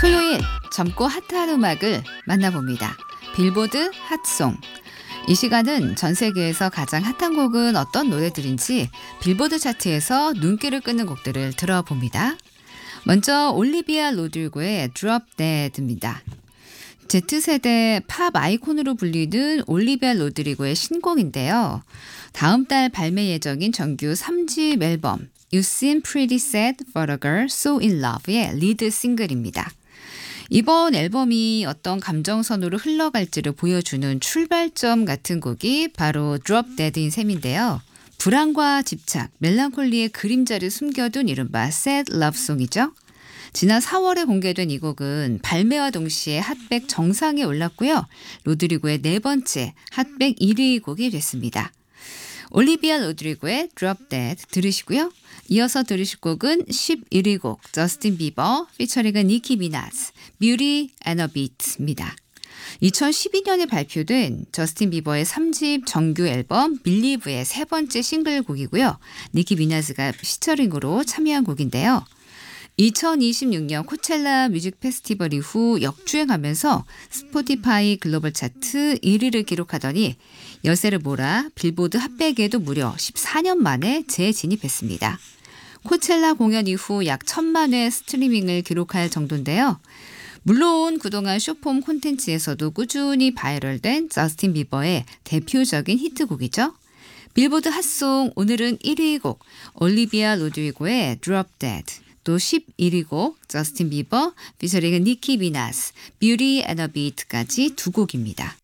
토요일 젊고 핫한 음악을 만나봅니다. 빌보드 핫송. 이 시간은 전 세계에서 가장 핫한 곡은 어떤 노래들인지 빌보드 차트에서 눈길을 끄는 곡들을 들어봅니다. 먼저 올리비아 로드리고의 Drop Dead입니다. Z세대 팝 아이콘으로 불리는 올리비아 로드리고의 신곡인데요. 다음 달 발매 예정인 정규 3집 앨범 You Seem Pretty Sad for a Girl So in Love의 리드 싱글입니다. 이번 앨범이 어떤 감정선으로 흘러갈지를 보여주는 출발점 같은 곡이 바로 Drop Dead인 셈인데요. 불안과 집착, 멜랑콜리의 그림자를 숨겨둔 이른바 sad love song이죠. 지난 4월에 공개된 이 곡은 발매와 동시에 핫백 정상에 올랐고요. 로드리고의 네 번째 핫백 1위 곡이 됐습니다. 올리비아 로드리고의 Drop Dead 들으시고요. 이어서 들으실 곡은 11위 곡 저스틴 비버 피처링은 니키 미나즈 Beauty and a Beat입니다. 2012년에 발표된 저스틴 비버의 3집 정규 앨범 Believe의 세 번째 싱글곡이고요. 니키 미나즈가 피처링으로 참여한 곡인데요. 2026년 코첼라 뮤직 페스티벌 이후 역주행하면서 스포티파이 글로벌 차트 1위를 기록하더니 열세를 몰아 빌보드 핫백에도 무려 14년 만에 재진입했습니다. 코첼라 공연 이후 약 1,000만 회 스트리밍을 기록할 정도인데요. 물론 그동안 쇼폼 콘텐츠에서도 꾸준히 바이럴된 저스틴 비버의 대표적인 히트곡이죠. 빌보드 핫송 오늘은 1위 곡 올리비아 로드리고의 Drop Dead, 또 11위 곡 저스틴 비버 피처링은 니키 미나즈 Beauty and a Beat까지 두 곡입니다.